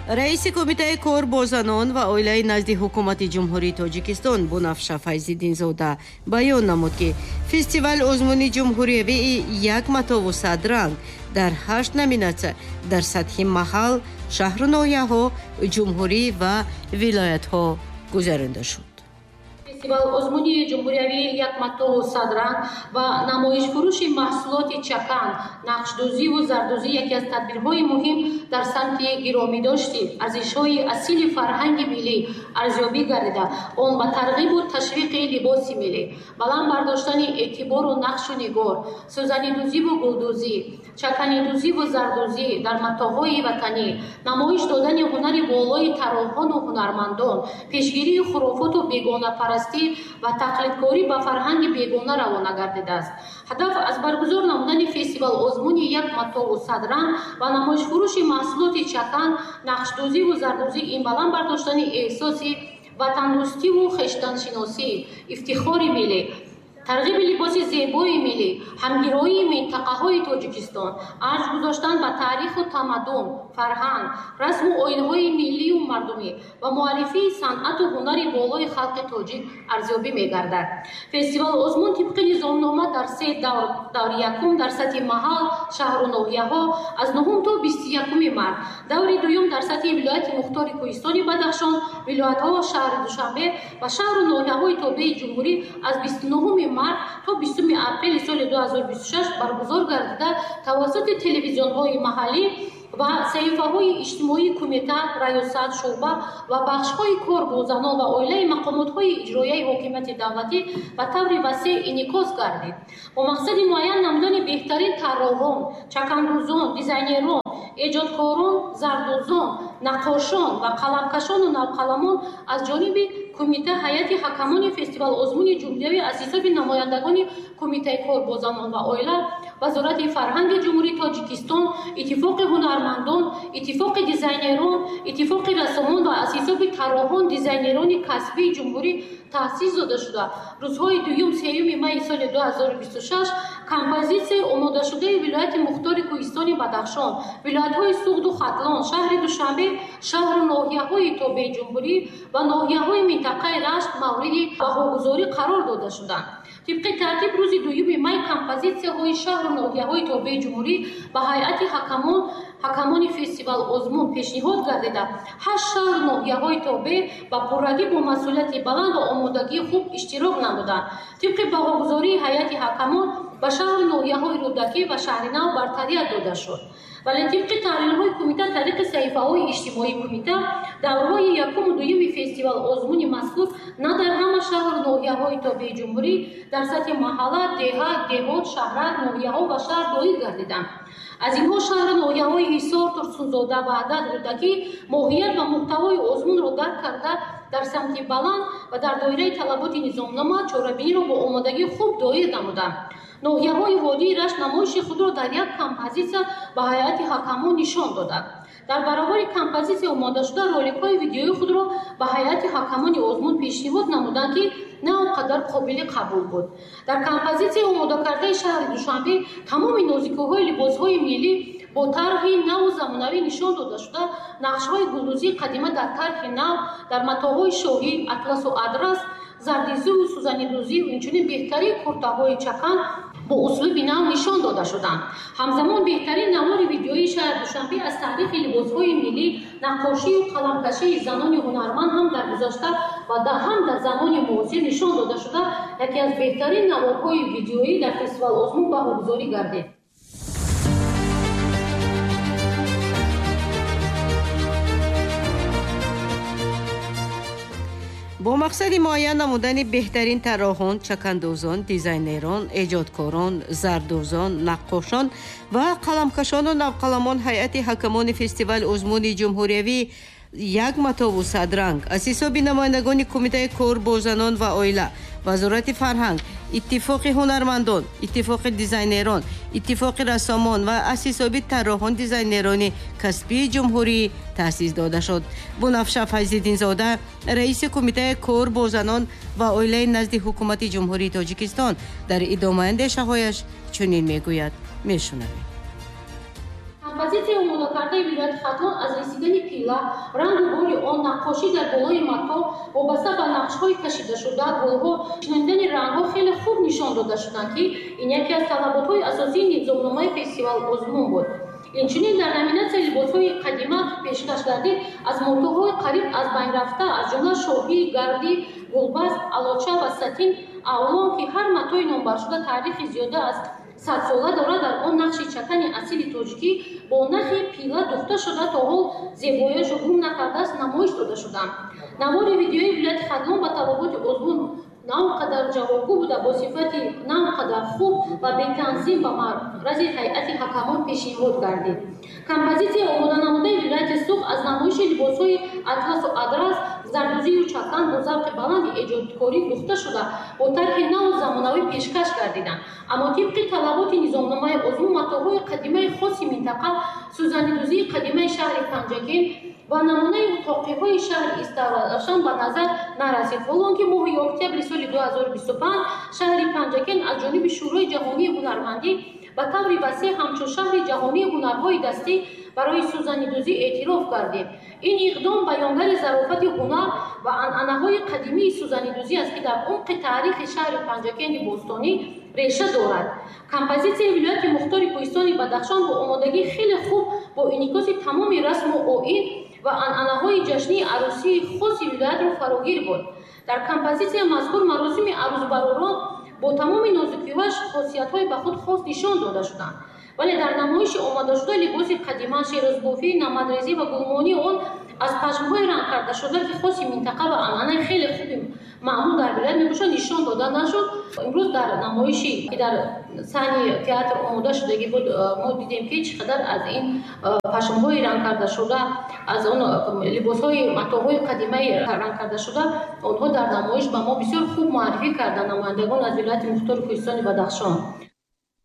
раиси кумитаи кор бо занон ва оилаи назди ҳукумати ҷумҳурии Тоҷикистон Бунафша Файзиддинзода баён намуд, ки фестивал озмуни ҷумҳуриявии як матову садранг дар 8 номинатсия дар сатҳи маҳал, шаҳру ноҳияҳо, ҷумҳурӣ ва вилоятҳо гузаронида шуд. фестивал озмуни ҷумҳуриявии як матову садранг ва намоишфурӯши маҳсулоти чакан, нақшдӯзиву зардӯзӣ яке аз тадбирҳои муҳим дар самти гиромидошти арзишҳои асили фарҳанги миллӣ арзёбӣ гардида, он ба тарғибу ташвиқи либоси миллӣ, баланд бардоштани эътибору нақшу нигор, сӯзанидӯзиву гулдӯзӣ, чаканидӯзиву зардӯзӣ дар матоъҳои ватанӣ, намоиш додани ҳунари болои тарроҳону ҳунармандон, пешгирии хурофоту бегонапарастӣ ва тақлидкорӣ ба фарҳанги бегона равона гардидааст. ҳадаф аз баргузор намудани фестивал озмуни як матову садранг ва намоишфурӯши маҳсулоти чакан, нақшдӯзиву зардӯзӣ ин баланд бардоштани эҳсоси ватандӯстиву хештаншиносӣ, ифтихори миллӣ, тарғиби либоси зебои миллӣ, ҳамгироии минтақаҳои Тоҷикистон, арз гузоштан ба таъриху тамаддун, фарҳанг, расму оинҳои миллию мардумӣ ва муаррифии санъату ҳунари болои халқи тоҷик арзёбӣ мегардад. Фестивал озмун тибқи низомнома дар 3 даври якум дар сатҳи маҳал, шаҳру ноҳияҳо аз 9 то 21 март, даври дуюм дар сатҳи вилояти мухтори Кӯҳистони Бадахшон, вилоятҳо, шаҳри Душанбе ва шаҳру ноҳияҳои тобеи ҷумҳурӣ аз 29 март то 20 апрели соли 2026 баргузор гардида тавассути телевизионҳои маҳаллӣ ва саҳифаҳои иҷтимоии кумита, раёсат, шуъба ва бахшҳои кор бо занон ва оилаи мақомотҳои иҷроияи ҳокимияти давлатӣ ба таври васеъ инъикос гардид. бо мақсади муайян намудани беҳтарин тарроҳон, чакандӯзон, дизайнерон, эҷодкорон, зардӯзон, наққошон ва қаламкашону навқаламон аз ҷониби кумита ҳайати ҳакамони фестивал озмуни ҷумҳуриявӣ аз ҳисоби намояндагони кумитаи кор бо занон ва оила, вазорати фарҳанги ҷумҳурии Тоҷикистон, иттифоқи ҳунармандон, иттифоқи дизайнерон, иттифоқи рассомон ва аз ҳисоби тарроҳон, дизайнерони касбии ҷумҳурӣ таъсис дода шуда рӯзҳои 2-3 майи соли 2026 композитсияи омодашудаи вилояти мухтори Кӯҳистони Бадахшон, вилоятҳои Суғду Хатлон, шаҳри Душанбе, шаҳру ноҳияҳои тобеи ҷумҳурӣ ва ноҳияҳои минтақаи Рашт мавриди баҳогузорӣ қарор дода шуданд. тибқи тартиб рӯзи 2 май композитсияҳои шаҳру ноҳияҳои тобеи ҷумҳурӣ ба ҳайати ҳакамони фестивал озмун пешниҳод гардида 8 шаҳру ноҳияҳои тобе ба пуррагӣ бо масъулияти баланд ва омодагии хуб иштирок намуданд. тибқи бағогузории ҳайати ҳакамон ба шаҳру ноҳияҳои рӯдакӣ ва шаҳри нав бартарият дода шуд. вале тибқи таҳлилҳои кумита тариқи саҳифаҳои иҷтимоии кумита давраҳои 1-2 фестивал озмуни мазкур на дар ҳама шаҳру ноҳияҳои тобеи ҷумҳурӣ дар сатҳи маҳалла, деҳат, деҳот, шаҳрак, ноҳияҳо ва шаҳр доир гардиданд. аз инҳо шаҳру ноҳияҳои Ҳисор, Турсунзода, Ваҳдат, Рӯдакӣ моҳият ва муҳтавои озмунро дарк карда дар самти баланд ва дар доираи талаботи низомнома чорабиниро бо омодагӣ хуб доир намуданд. ноҳияҳои водии Рашт намоиши худро дар як композитсия ба ҳайати ҳакамон нишон доданд. дар баробари композитсия омодашуда роликҳои видеои худро ба ҳайати ҳакамони озмун пешниҳод намуданд, ки на он қадар қобили қабул буд. дар композитсияи омодакардаи шаҳри Душанбе тамоми нозикиҳои либосҳои миллӣ бо тарҳи наву замонавӣ нишон дода шуда, нақшҳои гулдӯзии қадима дар тарҳи нав, дар матоъҳои шоҳӣ, атласу адрас, зардизиву сӯзанидӯзӣ, инчунин беҳтарин куртаҳои чакан бо услуби нав нишон дода шуданд. ҳамзамон беҳтарин навори видеои шаҳри Душанбе аз таърихи либосҳои миллӣ, наққошию қаламкашии занони ҳунарманд ҳам дар гузашта ва ҳам дар замони муосир нишон дода шуда, яке аз беҳтарин наворҳои видеоӣ дар фестивал озмун баҳогузорӣ гардид. бо мақсади муайян намудани беҳтарин тарроҳон, чакандӯзон, дизайнерон, эҷодкорон, зардӯзон, наққошон ва қаламкашону навқаламон ҳайати ҳакамони фестивал озмуни ҷумҳуриявӣ як матову садранг аз ҳисоби намояндагони кумитаи кор бо занон ва оила, вазорати фарҳанг, иттифоқи ҳунармандон, иттифоқи дизайнерон, иттифоқи рассомон ва аз ҳисоби тарроҳон, дизайнерони касбии ҷумҳурӣ таъсис дода шуд. Бунафша Файзиддинзода, раиси кумитаи кор бо занон ва оилаи назди ҳукумати ҷумҳурии Тоҷикистон дар идомаи андешаҳояш чунин мегӯяд. мешунавем. Композитсияи омодакардаи вилояти Хатлон аз расидани пилла, рангу бори он, наққошӣ дар болои матоъ вобаста ба нақшҳои кашидашуда, гулҳо, шинонидани рангҳо хеле хуб нишон дода шуданд, ки ин яке аз талаботҳои асосии низомномаи фестивал Озмун буд. Инчунин дар номинатсияи либосҳои қадима пешкаш гардид аз мотоъҳои қариб аз байн рафта, аз ҷумла шоҳӣ, гардӣ, гулбаст, алоча ва сатин авлон, ки ҳар матоъи номбаршуда таърихи зиёда аз 100 сола дорад, дар он нақши чакани асили тоҷикӣ бо нахи пилла духта шуда то ҳол зебоиашро гум накардааст намоиш дода шуданд. Навори видеои вилояти Хадлон ба талаботи Озмун на он қадар ҷавобгӯ буда, бо сифати на он қадар хуб ва бетанзим ба маърази ҳайати ҳакамон пешниҳод гардид. Композитсияи омоданамудаи вилояти Суғ аз намоиши либосҳои атласу адрас, зардӯзию чакан бо завқи баланди эҷодкорӣ духта шуда бо тарҳи наву замонавӣ пешкаш гардиданд. Аммо тибқи талаботи низомномаи Озмун матоъҳои қадимаи хоси минтақа, сӯзанидӯзии қадимаи шаҳри Панҷакен ва намунаи тоқиҳои шаҳри Истарошан ба назар нарасид. Ҳолон ки моҳи октябри соли 2025 шаҳри Панҷакен аз ҷониби Шӯрои ҷаҳонии ҳунармандӣ ба таври васеъ ҳамчун шаҳри ҷаҳонии ҳунарҳои дастӣ барои сӯзанидӯзӣ эътироф гардид. Ин иқдом баёнгари зарофати ҳунар ва анъанаҳои қадимии сӯзанидӯзӣ аст, ки дар умқи таърихи шаҳри Панҷакени бостонӣ реша дорад. Композитсияи вилояти Мухтори Кӯҳистони Бадахшон бо омодагии хеле хуб бо инъикоси тамоми расму оин ва анъанаҳои ҷашнии арӯсии хоси вилоятро фарогир буд. Дар композитсия мазкур маросими арӯзбаророн бо тамоми нозукиҳояш хосиятҳои ба худ хос нишон дода шуданд. Вале дар намоиши омадашудаи либоси қадима, шерозбофӣ, намадрезӣ ва гулмонии он аз пашмҳои рангкардашуда, ки хоси минтақа ва анъанаи хеле хуби маъмул дар вилоят мебошад, нишон дода нашуд. Имрӯз дар намоиши ки дар саҳни театр омода шудагӣ буд, мо дидем ки чӣ қадар аз ин пашмҳои рангкардашуда, аз он либосҳои матоъҳои қадимаи рангкардашуда, онҳо дар намоиш ба мо бисёр хуб муаррифӣ карданд намояндагон аз вилояти Мухтори Кӯҳистони Бадахшон.